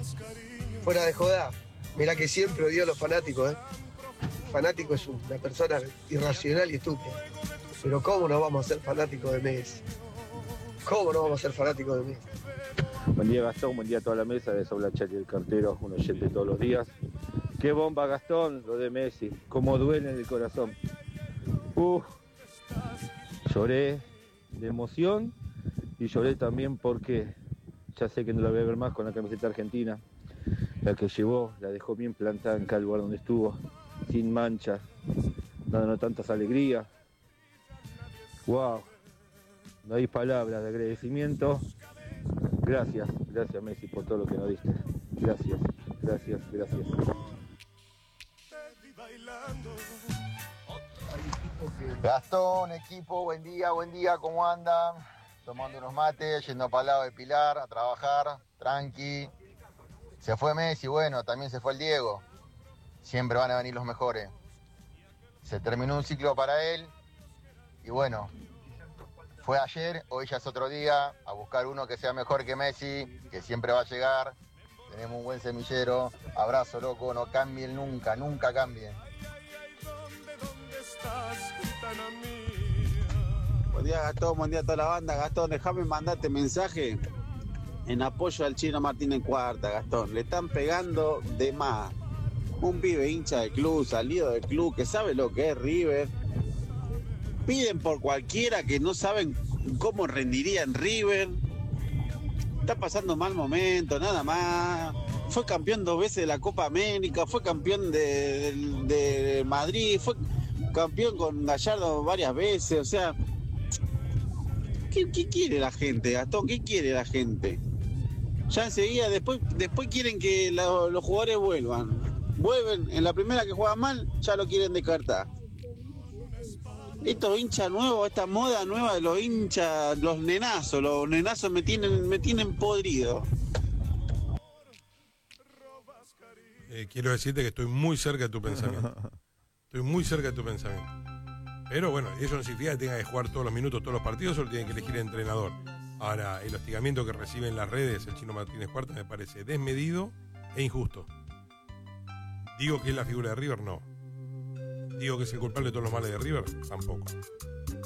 fuera de joda, mirá que siempre odio a los fanáticos, ¿eh? Fanático es una persona irracional y estúpida. Pero ¿cómo no vamos a ser fanáticos de Messi? ¿Cómo no vamos a ser fanáticos de Messi? Buen día Gastón, buen día a toda la mesa, les habla Chati el cartero, un oyente todos los días. Qué bomba Gastón, lo de Messi, cómo duele en el corazón. Lloré de emoción y lloré también porque ya sé que no la voy a ver más con la camiseta argentina. La que llevó, la dejó bien plantada en cada lugar donde estuvo, sin manchas, dándonos tantas alegrías. Wow, no hay palabras de agradecimiento. Gracias Messi por todo lo que nos diste. Gracias. Gastón, equipo, buen día, ¿cómo andan? Tomando unos mates, yendo para el lado de Pilar a trabajar, tranqui. Se fue Messi, bueno, también se fue el Diego. Siempre van a venir los mejores. Se terminó un ciclo para él y bueno, fue ayer, hoy ya es otro día, a buscar uno que sea mejor que Messi, que siempre va a llegar. Tenemos un buen semillero. Abrazo, loco, no cambien nunca, nunca cambien. Buen día Gastón, buen día a toda la banda. Gastón, déjame mandarte mensaje en apoyo al Chino Martínez Cuarta, Gastón. Le están pegando de más. Un pibe hincha del club, salido del club, que sabe lo que es River. Piden por cualquiera que no saben cómo rendiría en River. Está pasando mal momento, nada más. Fue campeón 2 veces de la Copa América, fue campeón de Madrid, fue campeón con Gallardo varias veces, o sea... ¿Qué quiere la gente, Gastón? ¿Qué quiere la gente? Ya enseguida, después quieren que los jugadores vuelvan. Vuelven, en la primera que juegan mal, ya lo quieren descartar. Estos hinchas nuevos, esta moda nueva de los hinchas, los nenazos me tienen podrido. Quiero decirte que estoy muy cerca de tu pensamiento. Pero bueno, eso no significa que tenga que jugar todos los minutos, todos los partidos, solo tiene que elegir el entrenador. Ahora, el hostigamiento que recibe en las redes el Chino Martínez Cuarta me parece desmedido e injusto. Digo que es la figura de River, no. Digo que es el culpable de todos los males de River, tampoco.